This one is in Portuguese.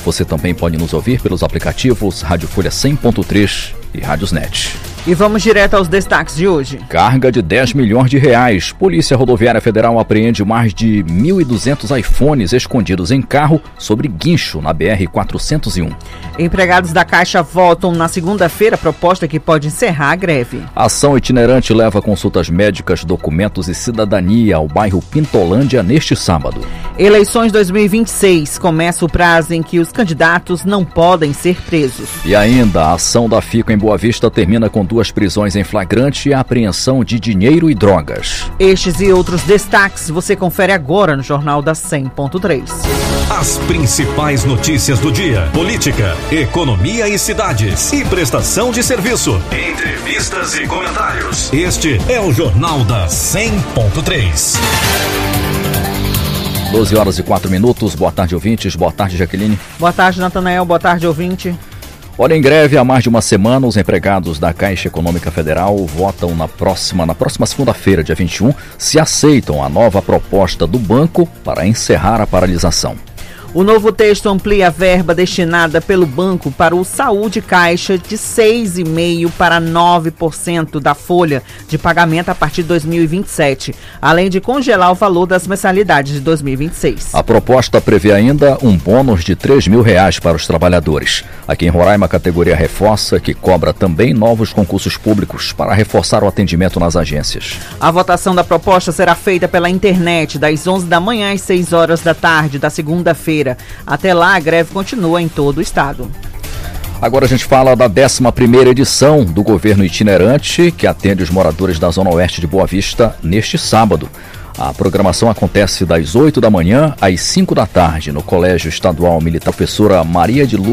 Você também pode nos ouvir pelos aplicativos Rádio Folha 100.3 e Rádiosnet. E vamos direto aos destaques de hoje. Carga de 10 milhões de reais. Polícia Rodoviária Federal apreende mais de 1.200 iPhones escondidos em carro sobre guincho na BR-401. Empregados da Caixa votam na segunda-feira proposta que pode encerrar a greve. Ação itinerante leva consultas médicas, documentos e cidadania ao bairro Pintolândia neste sábado. Eleições 2026. Começa o prazo em que os candidatos não podem ser presos. E ainda, a ação da FICO em Boa Vista termina com 2 prisões em flagrante e a apreensão de dinheiro e drogas. Estes e outros destaques você confere agora no Jornal da 100.3. As principais notícias do dia: política, economia e cidades, e prestação de serviço, entrevistas e comentários. Este é o Jornal da 100.3. 12h04. Boa tarde, ouvintes. Boa tarde, Jaqueline. Boa tarde, Natanael. Boa tarde, ouvinte. Olha, em greve há mais de uma semana, os empregados da Caixa Econômica Federal votam na próxima segunda-feira, dia 21, se aceitam a nova proposta do banco para encerrar a paralisação. O novo texto amplia a verba destinada pelo banco para o Saúde Caixa de 6,5% para 9% da folha de pagamento a partir de 2027, além de congelar o valor das mensalidades de 2026. A proposta prevê ainda um bônus de R$3.000 para os trabalhadores. Aqui em Roraima, a categoria reforça que cobra também novos concursos públicos para reforçar o atendimento nas agências. A votação da proposta será feita pela internet das 11 da manhã às 6 horas da tarde da segunda-feira. Até lá, a greve continua em todo o estado. Agora a gente fala da 11ª edição do governo itinerante que atende os moradores da Zona Oeste de Boa Vista neste sábado. A programação acontece das 8 da manhã às 5 da tarde no Colégio Estadual Militar Professora Maria de Luz